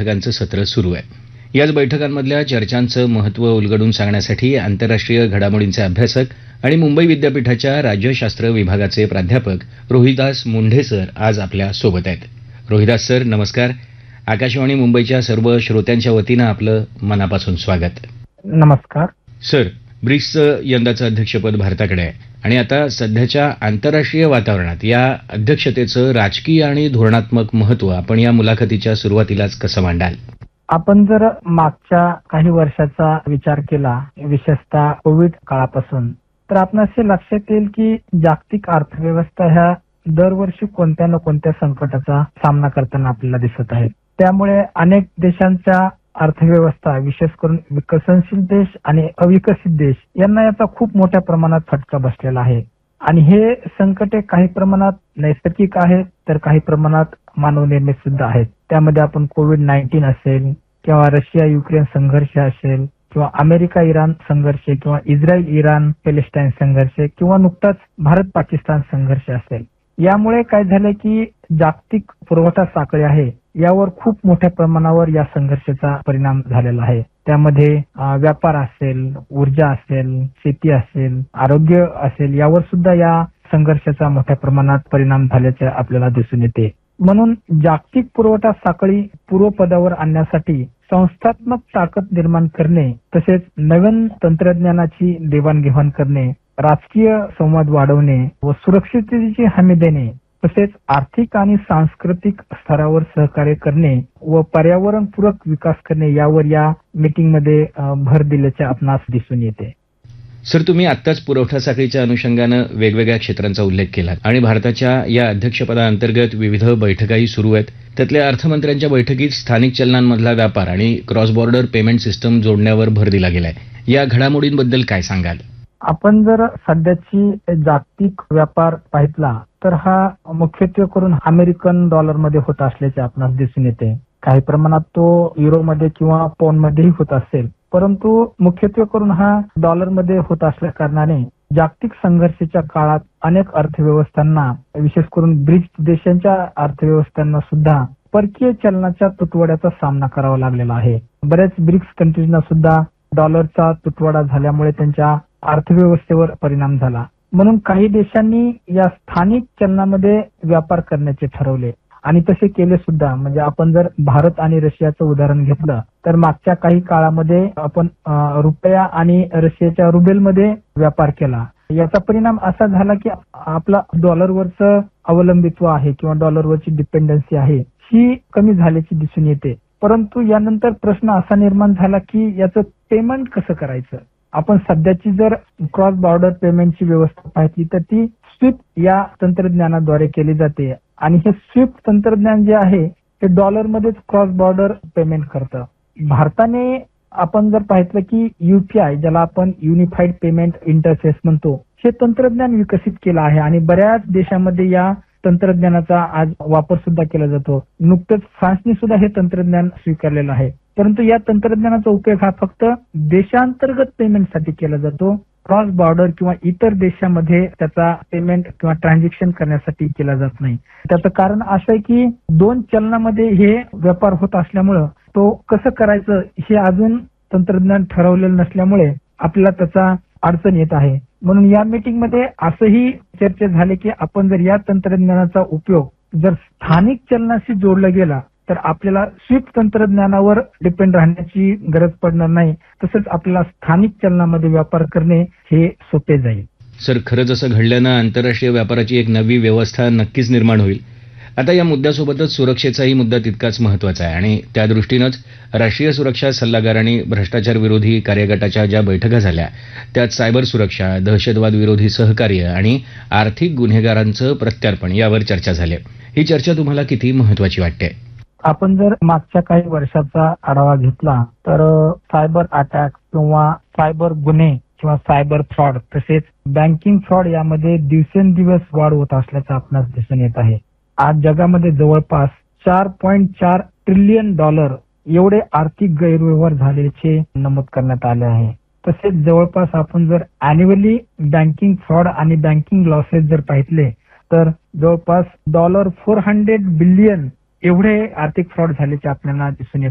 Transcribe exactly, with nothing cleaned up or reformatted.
बैठकांचं सत्र सुरू आहे। याच बैठकांमधल्या चर्चांचं महत्त्व उलगडून सांगण्यासाठी आंतरराष्ट्रीय घडामोडींचे अभ्यासक आणि मुंबई विद्यापीठाच्या राज्यशास्त्र विभागाचे प्राध्यापक रोहिदास मुंढे सर आज आपल्या सोबत आहेत। रोहिदास सर नमस्कार। आकाशवाणी मुंबईच्या सर्व श्रोत्यांच्या वतीनं आपलं मनापासून स्वागत। नमस्कार सर, ब्रिक्सचं यंदाचं अध्यक्षपद भारताकडे आहे आणि आता सध्याच्या आंतरराष्ट्रीय वातावरणात या अध्यक्षतेचं राजकीय आणि धोरणात्मक महत्त्व आपण या मुलाखतीच्या सुरुवातीलाच कसं मांडाल? आपण जर मागच्या काही वर्षाचा विचार केला, विशेषतः कोविड काळापासून, तर आपण असे लक्षात येईल की जागतिक अर्थव्यवस्था ह्या दरवर्षी कोणत्या ना कोणत्या संकटाचा सामना करताना आपल्याला दिसत आहे। त्यामुळे अनेक देशांच्या अर्थव्यवस्था, विशेष करून विकसनशील देश आणि अविकसित देश यांना याचा खूप मोठ्या प्रमाणात फटका बसलेला आहे आणि हे संकटे काही प्रमाणात नैसर्गिक आहेत तर काही प्रमाणात मानवनिर्मित सुद्धा आहेत। त्यामध्ये आपण कोविड नाईन्टीन असेल किंवा रशिया युक्रेन संघर्ष असेल किंवा अमेरिका इराण संघर्ष किंवा इस्रायल इराण पॅलेस्टाईन संघर्ष किंवा नुकताच भारत पाकिस्तान संघर्ष असेल, यामुळे काय झालं की जागतिक पुरवठा साखळी आहे यावर खूप मोठ्या प्रमाणावर या संघर्षाचा परिणाम झालेला आहे। त्यामध्ये व्यापार असेल, ऊर्जा असेल, शेती असेल, आरोग्य असेल, यावर सुद्धा या संघर्षाचा मोठ्या प्रमाणात परिणाम झाल्याचे आपल्याला दिसून येते। म्हणून जागतिक पुरवठा साखळी पूर्वपदावर आणण्यासाठी संस्थात्मक ताकद निर्माण करणे, तसेच नवीन तंत्रज्ञानाची देवाणघेवाण करणे, राजकीय संवाद वाढवणे व सुरक्षिततेची हमी देणे, तसेच आर्थिक आणि सांस्कृतिक स्तरावर सहकार्य करणे व पर्यावरणपूरक विकास करणे यावर या मीटिंगमध्ये भर दिल्याचे आपणास दिसून येते। सर, तुम्ही आत्ताच पुरवठा साखळीच्या अनुषंगानं वेगवेगळ्या क्षेत्रांचा उल्लेख केला आणि भारताच्या या अध्यक्षपदाअंतर्गत विविध बैठकाही सुरू आहेत। त्यातल्या अर्थमंत्र्यांच्या बैठकीत स्थानिक चलनांमधला व्यापार आणि क्रॉस बॉर्डर पेमेंट सिस्टम जोडण्यावर भर दिला गेलाय। या घडामोडींबद्दल काय सांगाल? आपण जर सध्याची जागतिक व्यापार पाहितला तर हा मुख्यत्वे करून अमेरिकन डॉलरमध्ये होत असल्याचे आपणास दिसून येते। काही प्रमाणात तो युरोमध्ये किंवा पौंडमध्येही होत असेल, परंतु मुख्यत्वे करून हा डॉलरमध्ये होत असल्या कारणाने जागतिक संघर्षाच्या काळात अनेक अर्थव्यवस्थांना, विशेष करून ब्रिक्स देशांच्या अर्थव्यवस्थांना सुद्धा परकीय चलनाच्या तुटवड्याचा सामना करावा लागलेला आहे। बऱ्याच ब्रिक्स कंट्रीजना सुद्धा डॉलरचा तुटवडा झाल्यामुळे त्यांच्या अर्थव्यवस्थेवर परिणाम झाला। म्हणून काही देशांनी या स्थानिक चलनामध्ये व्यापार करण्याचे ठरवले आणि तसे केले सुद्धा। म्हणजे आपण जर भारत आणि रशियाचं उदाहरण घेतलं तर मागच्या काही काळामध्ये आपण रुपया आणि रशियाच्या रुबेलमध्ये व्यापार केला। याचा परिणाम असा झाला की आपला डॉलरवरचं अवलंबित्व आहे किंवा डॉलरवरची डिपेंडन्सी आहे ही कमी झाल्याची दिसून येते। परंतु यानंतर प्रश्न असा निर्माण झाला की याचं पेमेंट कसं करायचं। आपण सध्याची जर क्रॉस बॉर्डर पेमेंटची व्यवस्था पाहिली तर ती स्विफ्ट या तंत्रज्ञानाद्वारे केली जाते आणि हे स्विफ्ट तंत्रज्ञान जे आहे ते डॉलरमध्येच क्रॉस बॉर्डर पेमेंट करतं। भारताने आपण जर पाहिलं की युपीआय, ज्याला आपण युनिफाईड पेमेंट इंटरफेस म्हणतो, हे तंत्रज्ञान विकसित केलं आहे आणि बऱ्याच देशांमध्ये या तंत्रज्ञानाचा आज वापर सुद्धा केला जातो। नुकतंच फ्रान्सने सुद्धा हे तंत्रज्ञान स्वीकारलेलं आहे, परंतु या तंत्रज्ञानाचा उपयोग हा फक्त देशांतर्गत पेमेंटसाठी केला जातो, क्रॉस बॉर्डर किंवा इतर देशांमध्ये त्याचा पेमेंट किंवा ट्रान्झॅक्शन करण्यासाठी केला जात नाही। त्याचं कारण असं आहे की दोन चलनामध्ये हे व्यापार होत असल्यामुळं तो कसं करायचं हे अजून तंत्रज्ञान ठरवलेलं नसल्यामुळे आपल्याला त्याचा अडचण येत आहे। म्हणून या मीटिंगमध्ये असंही चर्चा झाली की आपण जर या तंत्रज्ञानाचा उपयोग जर स्थानिक चलनाशी जोडला गेला तर आपल्याला स्विफ्ट तंत्रज्ञानावर डिपेंड राहण्याची गरज पडणार नाही, तसंच आपल्याला स्थानिक चलनामध्ये व्यापार करणे हे सोपे जाईल। सर, खरंच असं घडल्यानं आंतरराष्ट्रीय व्यापाराची एक नवी व्यवस्था नक्कीच निर्माण होईल। आता या मुद्द्यासोबतच सुरक्षेचाही मुद्दा तितकाच महत्त्वाचा आहे आणि त्या दृष्टीनंच राष्ट्रीय सुरक्षा सल्लागार आणि भ्रष्टाचार विरोधी कार्यगटाच्या ज्या बैठका झाल्या त्यात सायबर सुरक्षा, दहशतवाद विरोधी सहकार्य आणि आर्थिक गुन्हेगारांचं प्रत्यार्पण यावर चर्चा झाली। ही चर्चा तुम्हाला किती महत्त्वाची वाटते? आपण जर मागच्या काही वर्षाचा आढावा घेतला तर सायबर अटॅक किंवा सायबर गुन्हे किंवा सायबर फ्रॉड तसेच बँकिंग फ्रॉड यामध्ये दिवसेंदिवस वाढ होत असल्याचं आपणास दिसून येत आहे। आज जगामध्ये जवळपास चार पॉईंट चार ट्रिलियन डॉलर एवढे आर्थिक गैरव्यवहार झाल्याचे नमूद करण्यात आले आहे। तसेच जवळपास आपण जर अॅन्युअली बँकिंग फ्रॉड आणि बँकिंग लॉसेस जर पाहितले तर जवळपास डॉलर फोर हंड्रेड बिलियन एवढे आर्थिक फ्रॉड झाल्याचे आपल्याला दिसून येत